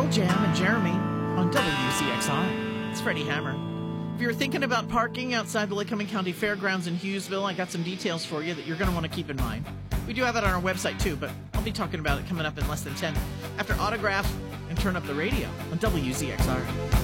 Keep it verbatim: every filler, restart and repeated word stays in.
Jam and Jeremy on W Z X R. It's Freddie Hammer. If you're thinking about parking outside the Lycoming County Fairgrounds in Hughesville, I got some details for you that you're going to want to keep in mind. We do have it on our website too, but I'll be talking about it coming up in less than ten after Autograph and Turn Up the Radio on W Z X R.